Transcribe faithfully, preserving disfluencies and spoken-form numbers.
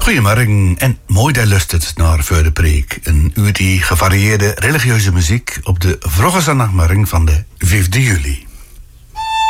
Goedemorgen en mooi dat je luistert naar Voor de Preek. Een uur die gevarieerde religieuze muziek op de vroege zondagmorgen van de vijfde juli.